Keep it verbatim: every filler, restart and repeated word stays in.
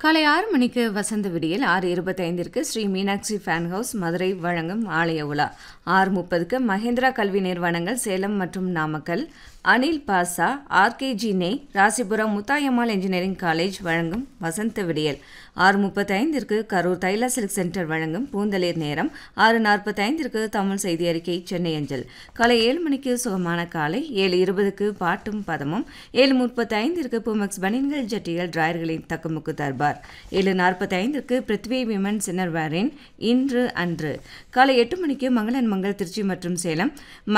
காலை ஆறு மணிக்கு வசந்த விடியல், ஆறு இருபத்தைந்திற்கு ஸ்ரீ மீனாட்சி ஃபேன் ஹவுஸ் மதுரை வழங்கும் ஆலய உலா, ஆறு முப்பதுக்கு மகேந்திரா கல்வி நிறுவனங்கள் சேலம் மற்றும் நாமக்கல், அனில் பாசா, ஆர்கேஜி நெய், ராசிபுரம் முத்தாயம்மாள் இன்ஜினியரிங் காலேஜ் வழங்கும் வசந்த விடியல், ஆறு முப்பத்தைந்திற்கு கரூர் தைலா சில்க் சென்டர் வழங்கும் பூந்தளிர் நேரம், ஆறு நாற்பத்தைந்திற்கு தமிழ் செய்தி அறிக்கை சென்னை அஞ்சல், காலை ஏழு மணிக்கு சுகமான காலை, ஏழு இருபதுக்கு பாட்டும் பதமும், ஏழு முப்பத்தைந்திற்கு பூமெக்ஸ் பனியன்கள் ஜட்டிகள் டிராயர்களின் தக்குமுக்கு தர்பார், ஏழு நாற்பத்தைந்திற்கு பிருத்வி விமன் சின்னர்வேரின் இன்று அன்று, காலை எட்டு மணிக்கு மங்களன் மங்கள் திருச்சி மற்றும் சேலம்